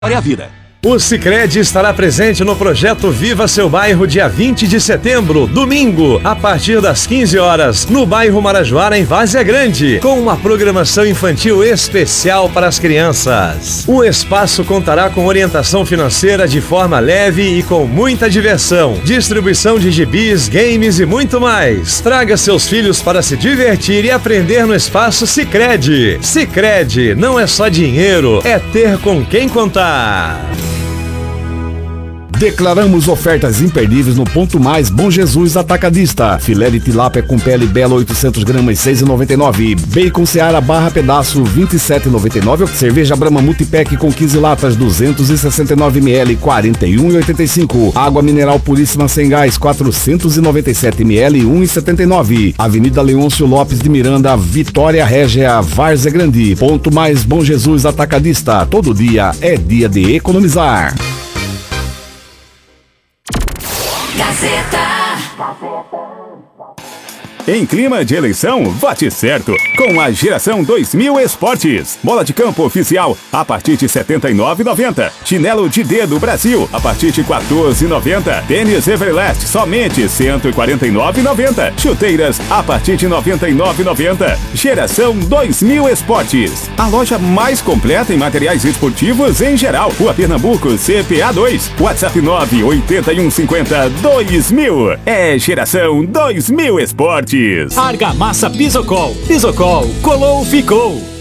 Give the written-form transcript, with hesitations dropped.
Para a vida. O Sicredi estará presente no projeto Viva Seu Bairro dia 20 de setembro, domingo, a partir das 15 horas, no bairro Marajoara, em Várzea Grande, com uma programação infantil especial para as crianças. O espaço contará com orientação financeira de forma leve e com muita diversão, distribuição de gibis, games e muito mais. Traga seus filhos para se divertir e aprender no espaço Sicredi. Sicredi não é só dinheiro, é ter com quem contar. Declaramos ofertas imperdíveis no Ponto Mais Bom Jesus Atacadista. Filé de tilápia com pele bela 800 gramas 6,99. Bacon Seara barra pedaço 27,99. Cerveja Brahma Multipack com 15 latas 269 ml 41,85. Água mineral puríssima sem gás 497 ml 1,79. Avenida Leôncio Lopes de Miranda, Vitória Régia, Várzea Grande. Ponto Mais Bom Jesus Atacadista. Todo dia é dia de economizar. Gazeta. Em clima de eleição, vote certo com a Geração 2000 Esportes. Bola de campo oficial a partir de R$ 79,90. Chinelo de dedo Brasil a partir de R$ 14,90. Tênis Everlast somente R$ 149,90. Chuteiras a partir de R$ 99,90. Geração 2000 Esportes. A loja mais completa em materiais esportivos em geral. Rua Pernambuco, CPA 2. WhatsApp 981502000. É Geração 2000 Esportes. Argamassa Pisocol. Pisocol, colou, ficou.